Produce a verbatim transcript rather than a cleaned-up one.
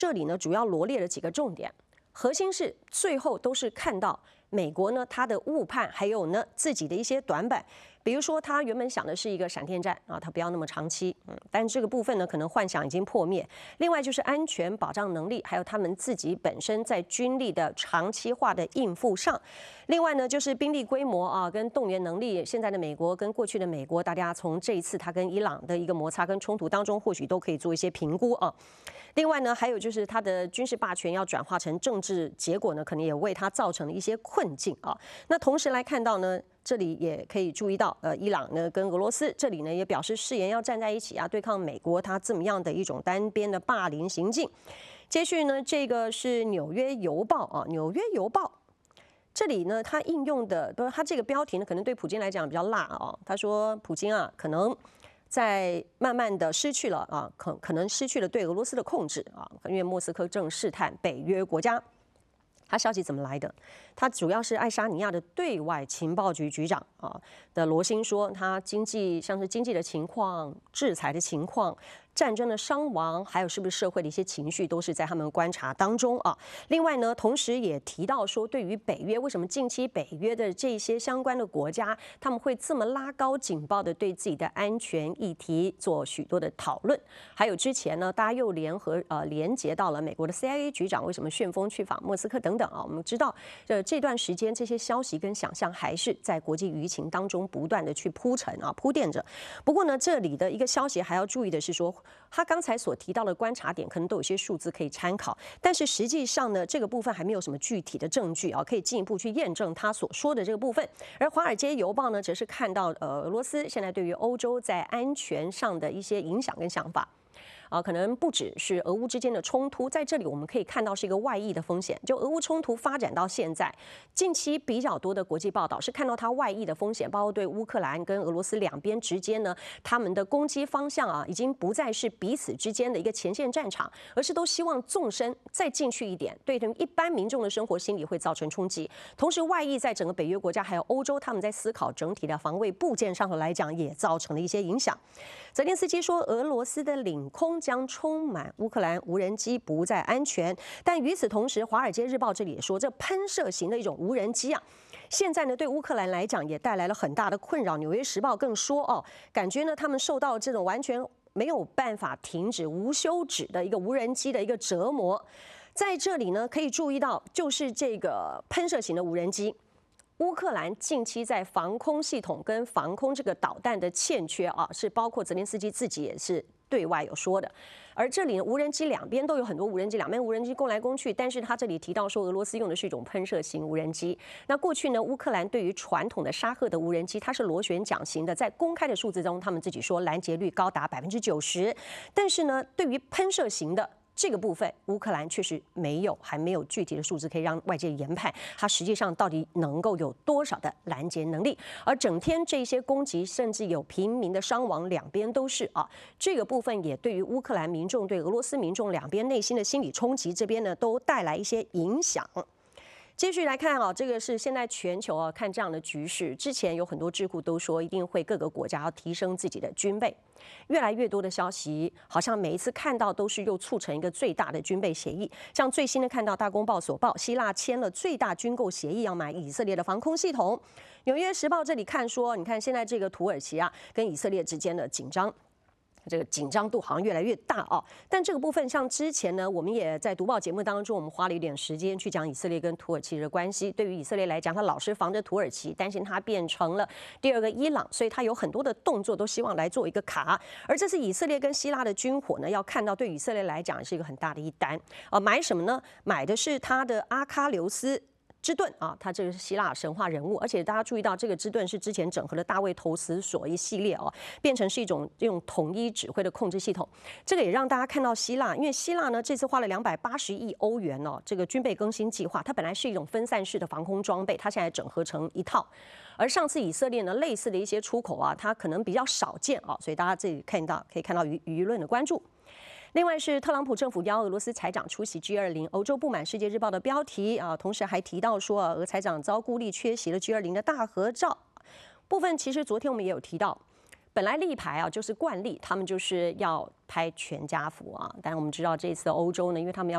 这里呢主要罗列了几个重点，核心是最后都是看到美国呢它的误判，还有呢自己的一些短板。比如说，他原本想的是一个闪电战啊，他不要那么长期，嗯，但这个部分呢，可能幻想已经破灭。另外就是安全保障能力，还有他们自己本身在军力的长期化的应付上。另外呢，就是兵力规模啊，跟动员能力，现在的美国跟过去的美国，大家从这一次他跟伊朗的一个摩擦跟冲突当中，或许都可以做一些评估啊。另外呢，还有就是他的军事霸权要转化成政治结果呢，可能也为他造成了一些困境啊。那同时来看到呢，这里也可以注意到，呃，伊朗呢跟俄罗斯这里呢也表示誓言要站在一起啊，对抗美国他这么样的一种单边的霸凌行径。接续呢，这个是《纽约邮报》啊，《纽约邮报》这里呢，它应用的，不是它这个标题呢，可能对普京来讲比较辣啊。他说，普京啊，可能在慢慢的失去了啊，可可能失去了对俄罗斯的控制啊，因为莫斯科正试探北约国家。他消息怎么来的？他主要是爱沙尼亚的对外情报局局长啊的罗辛说，他经济像是经济的情况、制裁的情况、战争的伤亡，还有是不是社会的一些情绪，都是在他们观察当中啊。另外呢，同时也提到说，对于北约，为什么近期北约的这些相关的国家，他们会这么拉高警报的对自己的安全议题做许多的讨论？还有之前呢，大家又联合呃连接到了美国的 C I A 局长为什么旋风去访莫斯科等等啊。我们知道，呃这段时间这些消息跟想象还是在国际舆情当中不断的去铺陈啊铺垫着。不过呢，这里的一个消息还要注意的是说，他刚才所提到的观察点可能都有些数字可以参考，但是实际上呢，这个部分还没有什么具体的证据啊，可以进一步去验证他所说的这个部分。而《华尔街邮报》呢，则是看到呃俄罗斯现在对于欧洲在安全上的一些影响跟想法。啊，可能不只是俄乌之间的冲突，在这里我们可以看到是一个外溢的风险。就俄乌冲突发展到现在，近期比较多的国际报道是看到它外溢的风险，包括对乌克兰跟俄罗斯两边之间呢，他们的攻击方向啊，已经不再是彼此之间的一个前线战场，而是都希望纵深再进去一点，对一般民众的生活心理会造成冲击。同时，外溢在整个北约国家还有欧洲，他们在思考整体的防卫部件上头来讲，也造成了一些影响。泽连斯基说，俄罗斯的领空将充满乌克兰无人机，不再安全。但与此同时，《华尔街日报》这里也说，这喷射型的一种无人机啊，现在呢对乌克兰来讲也带来了很大的困扰。《纽约时报》更说哦，感觉呢他们受到这种完全没有办法停止、无休止的一个无人机的一个折磨。在这里呢，可以注意到，就是这个喷射型的无人机。乌克兰近期在防空系统跟防空这个导弹的欠缺啊，是包括泽连斯基自己也是对外有说的。而这里无人机两边都有很多无人机，两边无人机攻来攻去，但是他这里提到说俄罗斯用的是一种喷射型无人机。那过去呢，乌克兰对于传统的沙赫的无人机，它是螺旋桨型的，在公开的数字中，他们自己说拦截率高达百分之九十，但是呢，对于喷射型的这个部分，乌克兰确实没有，还没有具体的数字可以让外界研判，它实际上到底能够有多少的拦截能力。而整天这些攻击，甚至有平民的伤亡，两边都是啊。这个部分也对于乌克兰民众、对俄罗斯民众两边内心的心理冲击，这边呢都带来一些影响。继续来看啊，这个是现在全球啊看这样的局势，之前有很多智库都说一定会各个国家要提升自己的军备，越来越多的消息好像每一次看到都是又促成一个最大的军备协议。像最新的看到大公报所报，希腊签了最大军购协议，要买以色列的防空系统。纽约时报这里看说，你看现在这个土耳其啊跟以色列之间的紧张。这个紧张度好像越来越大啊，但这个部分像之前呢，我们也在读报节目当中，我们花了一点时间去讲以色列跟土耳其的关系。对于以色列来讲，他老是防着土耳其，担心它变成了第二个伊朗，所以他有很多的动作都希望来做一个卡。而这次以色列跟希腊的军火呢，要看到对以色列来讲是一个很大的一单啊。买什么呢？买的是他的阿喀琉斯之盾啊，它这个是希腊神话人物，而且大家注意到这个之盾是之前整合了大卫投石所一系列哦，变成是一种用统一指挥的控制系统。这个也让大家看到希腊，因为希腊呢这次花了两百八十亿欧元哦，这个军备更新计划，它本来是一种分散式的防空装备，它现在整合成一套。而上次以色列呢类似的一些出口啊，它可能比较少见啊，所以大家这里看到可以看到舆舆论的关注。另外是特朗普政府邀俄罗斯财长出席 G 二十， 欧洲不满世界日报的标题啊，同时还提到说俄财长遭孤立缺席了 G 二十 的大合照部分。其实昨天我们也有提到，本来立牌啊就是惯例，他们就是要拍全家福啊，但我们知道这次的欧洲呢，因为他们要